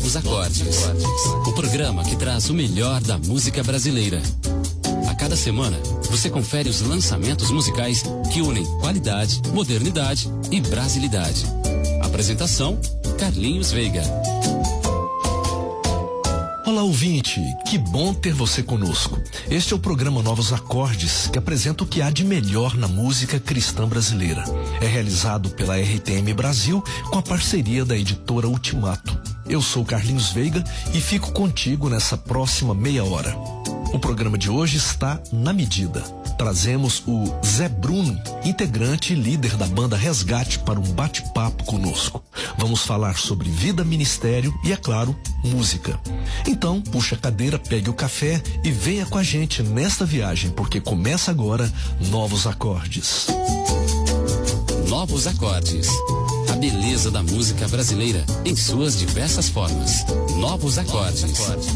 Novos Acordes, o programa que traz o melhor da música brasileira. A cada semana, você confere os lançamentos musicais que unem qualidade, modernidade e brasilidade. Apresentação, Carlinhos Veiga. Olá, ouvinte, que bom ter você conosco. Este é o programa Novos Acordes, que apresenta o que há de melhor na música cristã brasileira. É realizado pela RTM Brasil com a parceria da editora Ultimato. Eu sou Carlinhos Veiga e fico contigo nessa próxima meia hora. O programa de hoje está na medida. Trazemos o Zé Bruno, integrante e líder da banda Resgate, para um bate-papo conosco. Vamos falar sobre vida, ministério e, é claro, música. Então, puxa a cadeira, pegue o café e venha com a gente nesta viagem, porque começa agora Novos Acordes. Novos Acordes. A beleza da música brasileira em suas diversas formas. Novos Acordes.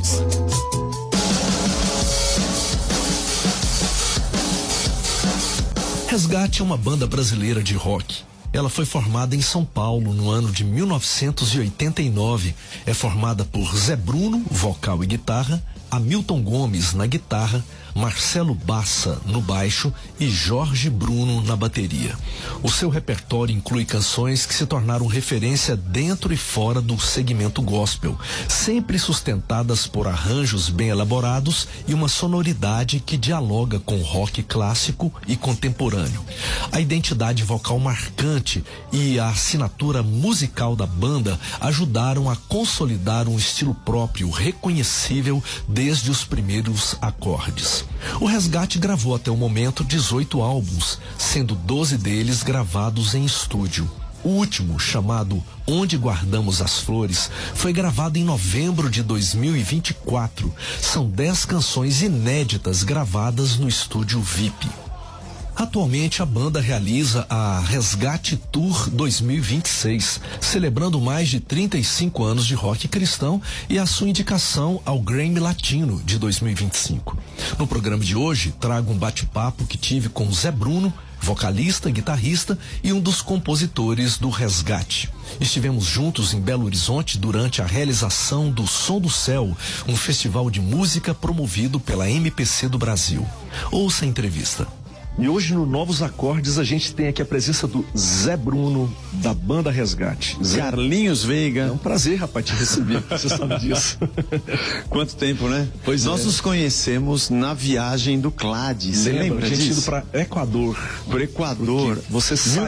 Resgate é uma banda brasileira de rock. Ela foi formada em São Paulo no ano de 1989. É formada por Zé Bruno, vocal e guitarra, Hamilton Gomes na guitarra, Marcelo Bassa no baixo e Jorge Bruno na bateria. O seu repertório inclui canções que se tornaram referência dentro e fora do segmento gospel, sempre sustentadas por arranjos bem elaborados e uma sonoridade que dialoga com o rock clássico e contemporâneo. A identidade vocal marcante e a assinatura musical da banda ajudaram a consolidar um estilo próprio, reconhecível desde os primeiros acordes. O Resgate gravou até o momento 18 álbuns, sendo 12 deles gravados em estúdio. O último, chamado Onde Guardamos as Flores, foi gravado em novembro de 2024. São 10 canções inéditas gravadas no estúdio VIP. Atualmente, a banda realiza a Resgate Tour 2026, celebrando mais de 35 anos de rock cristão e a sua indicação ao Grammy Latino de 2025. No programa de hoje, trago um bate-papo que tive com Zé Bruno, vocalista, guitarrista e um dos compositores do Resgate. Estivemos juntos em Belo Horizonte durante a realização do Som do Céu, um festival de música promovido pela MPC do Brasil. Ouça a entrevista. E hoje no Novos Acordes a gente tem aqui a presença do Zé Bruno, da banda Resgate. Zé, Carlinhos Veiga. É um prazer, rapaz, te receber, você sabe disso. Quanto tempo, né? Pois Nós nos conhecemos na viagem do CLAD, você lembra disso? A gente disso? ido para Equador. Pro Equador. Porque você saiu...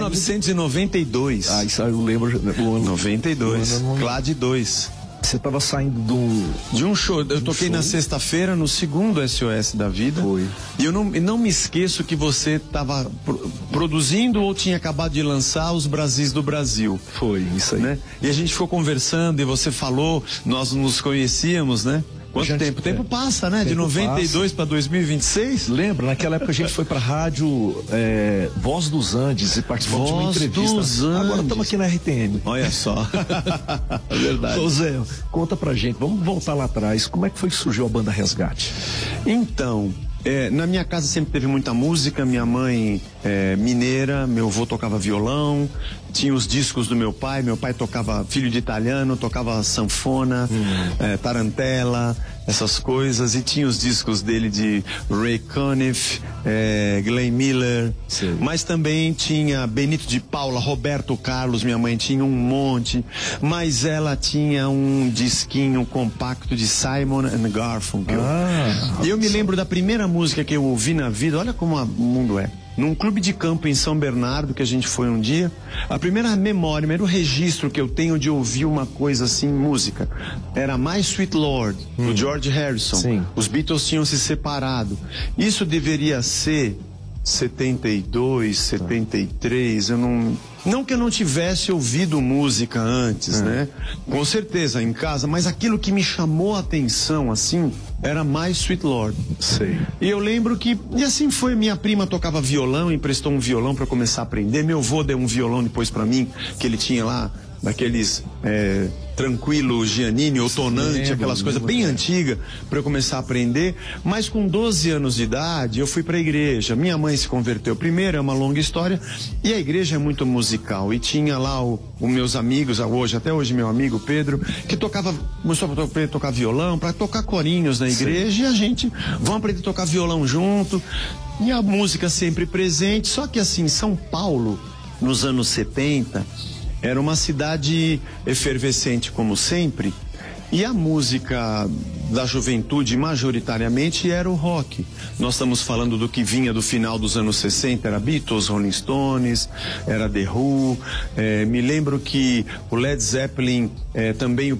1992. Ah, isso eu lembro. O ano, 92. CLAD 2. Você estava saindo de um show. Eu toquei na sexta-feira no segundo SOS da vida. Foi. E eu não me esqueço que você estava produzindo ou tinha acabado de lançar os Brasis do Brasil. Foi, isso aí. Né? E a gente ficou conversando e você falou, nós nos conhecíamos, né? Quanto tempo? O tempo passa, né? De 92 para 2026? Lembra? Naquela época a gente foi pra rádio Voz dos Andes e participou de uma entrevista. Dos Andes. Agora estamos aqui na RTM. Olha só. É verdade. Ô Zé, conta pra gente, vamos voltar lá atrás. Como é que foi que surgiu a banda Resgate? Então, na minha casa sempre teve muita música. Minha mãe mineira, meu avô tocava violão, tinha os discos do meu pai tocava Filho de Italiano, tocava sanfona, tarantela, essas coisas, e tinha os discos dele de Ray Conniff, Glenn Miller. Sim. Mas também tinha Benito de Paula, Roberto Carlos, minha mãe tinha um monte, mas ela tinha um disquinho compacto de Simon and Garfunkel. E eu me lembro da primeira música que eu ouvi na vida, olha como o mundo é. Num clube de campo em São Bernardo, que a gente foi um dia, a primeira memória, o primeiro registro que eu tenho de ouvir uma coisa assim, música, era My Sweet Lord, do George Harrison. Sim. Os Beatles tinham se separado. Isso deveria ser 72, 73, eu não que eu não tivesse ouvido música antes, né? Com certeza, em casa, mas aquilo que me chamou a atenção, assim, era My Sweet Lord. Sei. E eu lembro que, e assim foi, minha prima tocava violão, emprestou um violão para começar a aprender, meu avô deu um violão depois para mim, que ele tinha lá daqueles Tranquilo Giannini, ou Tonante, aquelas coisas bem antigas, para eu começar a aprender. Mas com 12 anos de idade, eu fui para a igreja. Minha mãe se converteu primeiro, é uma longa história, e a igreja é muito musical. E tinha lá os meus amigos, até hoje meu amigo Pedro, que começou a aprender a tocar violão, para tocar corinhos na igreja, e a gente, vamos aprender a tocar violão junto, e a música sempre presente. Só que assim, São Paulo, nos anos 70, era uma cidade efervescente como sempre, e a música da juventude majoritariamente era o rock. Nós estamos falando do que vinha do final dos anos 60, era Beatles, Rolling Stones, era The Who. Me lembro que o Led Zeppelin também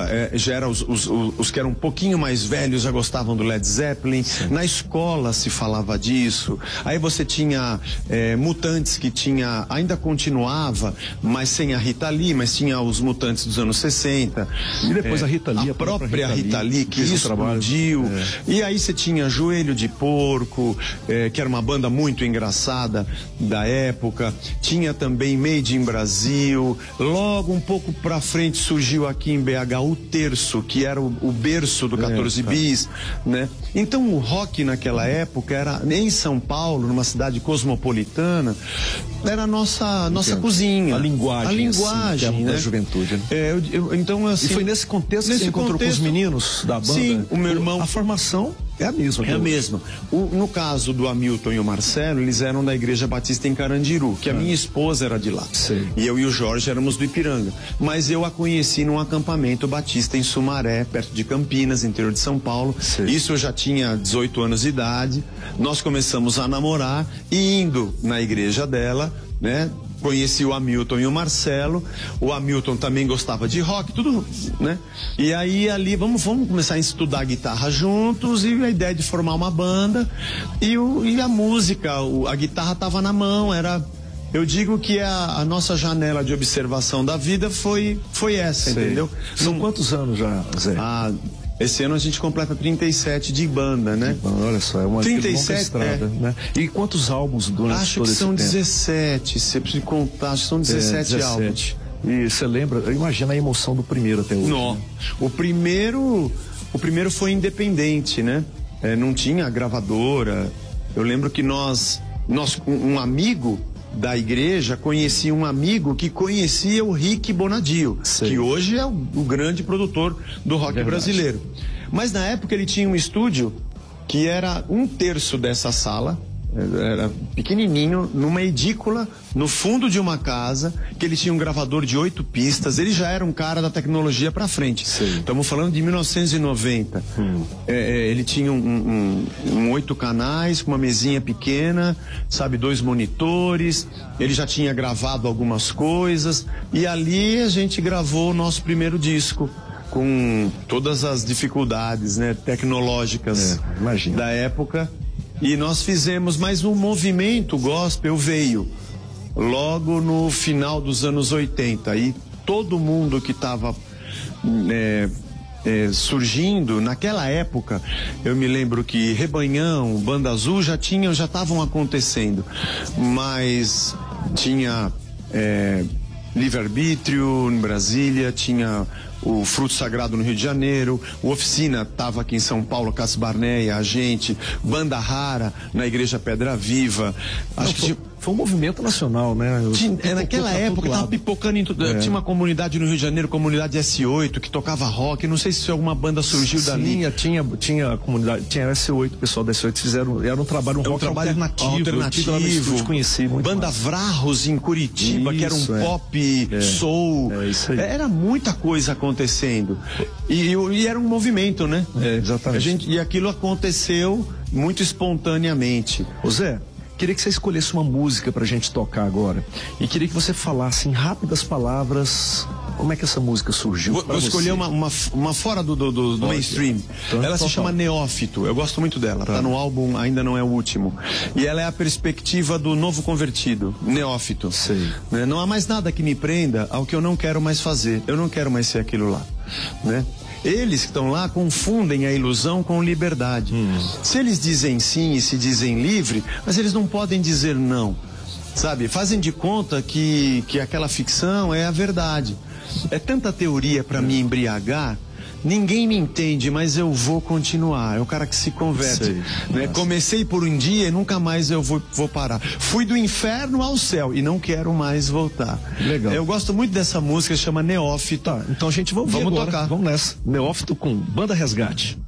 já era os que eram um pouquinho mais velhos já gostavam do Led Zeppelin. Sim. Na escola se falava disso. Aí você tinha Mutantes, que ainda continuava, mas sem a Rita Lee, mas tinha os Mutantes dos anos 60. E depois a Rita Lee, a própria Rita Lee, que explodiu. E aí você tinha Joelho de Porco, que era uma banda muito engraçada da época. Tinha também Made in Brasil. Logo um pouco pra frente surgiu aqui em BH o Terço, que era o berço do 14 bis, né? Então o rock naquela época era, em São Paulo, numa cidade cosmopolitana, era a nossa cozinha. A linguagem, assim, né? Da juventude. Né? Então, assim, e foi nesse contexto que você encontrou com os meninos da banda? Sim, o meu irmão... A formação é a mesma. É a mesma. No caso do Hamilton e o Marcelo, eles eram da Igreja Batista em Carandiru, que a minha esposa era de lá. Sim. E eu e o Jorge éramos do Ipiranga. Mas eu a conheci num acampamento batista em Sumaré, perto de Campinas, interior de São Paulo. Sim. Isso eu já tinha 18 anos de idade. Nós começamos a namorar e indo na igreja dela, né? Conheci o Hamilton e o Marcelo. O Hamilton também gostava de rock, tudo, né? E aí ali vamos começar a estudar guitarra juntos, e a ideia de formar uma banda, e a música, a guitarra estava na mão. Eu digo que a nossa janela de observação da vida foi essa. Sei. Entendeu? São quantos anos já, Zé? Esse ano a gente completa 37 de banda, né? Olha só, é uma 37 estrada, né? E quantos álbuns durante todo esse tempo? Acho que são 17, se eu preciso contar, acho que são 17 álbuns. E você lembra, imagina a emoção do primeiro até hoje. Não, né? O primeiro foi independente, né? Não tinha gravadora. Eu lembro que um amigo da igreja conhecia um amigo que conhecia o Rick Bonadio, que hoje é o grande produtor do rock brasileiro. Mas na época ele tinha um estúdio que era 1/3 dessa sala, era pequenininho, numa edícula, no fundo de uma casa, que ele tinha um gravador de 8 pistas. Ele já era um cara da tecnologia pra frente. Estamos falando de 1990. Ele tinha um 8 canais, com uma mesinha pequena, sabe, 2 monitores. Ele já tinha gravado algumas coisas, e ali a gente gravou o nosso primeiro disco, com todas as dificuldades, né, tecnológicas da época. E nós fizemos, mas o movimento gospel veio logo no final dos anos 80. E todo mundo que estava surgindo naquela época, eu me lembro que Rebanhão, Banda Azul já estavam acontecendo, mas tinha Livre-Arbítrio em Brasília, tinha o Fruto Sagrado no Rio de Janeiro, o Oficina estava aqui em São Paulo, Cássio Barneia, a gente, Banda Rara na Igreja Pedra Viva. Foi um movimento nacional, né? Naquela época estava pipocando em tudo. Tinha uma comunidade no Rio de Janeiro, comunidade S8, que tocava rock. Não sei se alguma banda surgiu dali. Tinha a comunidade, tinha S8, o pessoal da S8 fizeram, era um trabalho rock alternativo. Conheci muito Banda mais. Vrarros em Curitiba, que era um pop, soul. Isso aí. Era muita coisa acontecendo. E era um movimento, né? Exatamente. E aquilo aconteceu muito espontaneamente. Ô Zé, queria que você escolhesse uma música pra gente tocar agora. E queria que você falasse em rápidas palavras como é que essa música surgiu. Vou escolher uma fora do mainstream. Então, ela se chama Neófito. Eu gosto muito dela. Tá no álbum, ainda não é o último. E ela é a perspectiva do novo convertido, Neófito. Sei. Não há mais nada que me prenda ao que eu não quero mais fazer. Eu não quero mais ser aquilo lá, né? Eles que estão lá confundem a ilusão com liberdade. Se eles dizem sim e se dizem livre, mas eles não podem dizer não, sabe? Fazem de conta que aquela ficção é a verdade. é tanta teoria para me embriagar. Ninguém me entende, mas eu vou continuar. É o cara que se converte. Né? Comecei por um dia e nunca mais eu vou parar. Fui do inferno ao céu e não quero mais voltar. Legal. Eu gosto muito dessa música, chama Neófito. Tá, então a gente vamos tocar. Vamos nessa. Neófito com Banda Resgate.